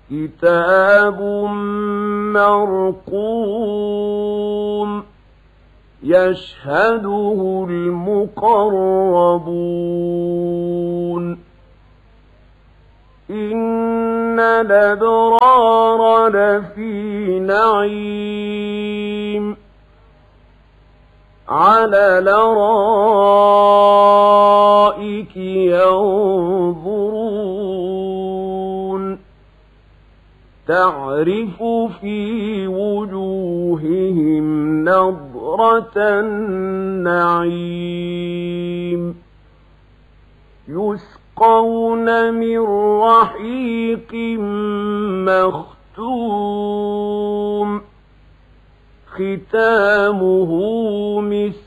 كتاب مرقوم يشهده المقربون إن الأبرار لفي نعيم على الأرائك ينظرون تعرف في وجوههم نضرة النعيم يسقون من رحيق مختوم ختامه مسك